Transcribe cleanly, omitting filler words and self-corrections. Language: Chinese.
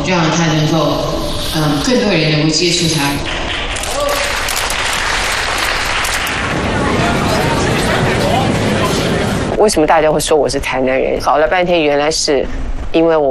让他能够更多人能够接触他。 为什么大家会说我是台南人？搞了半天，原来是因为我